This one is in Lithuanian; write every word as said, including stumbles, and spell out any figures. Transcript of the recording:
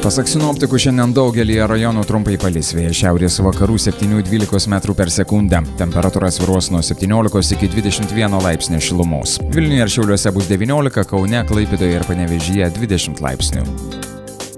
Pasak sinoptikų, šiandien daugelį rajonų trumpai palis, vėjas šiaurės vakarų septynių dvylikos metrų per sekundę. Temperatūra svyruos nuo septyniolikos iki dvidešimt vieno laipsnio šilumos. Vilniuje ir Šiauliuose bus devyniolika, Kaune, Klaipėdoje ir Panevėžyje dvidešimt laipsnių.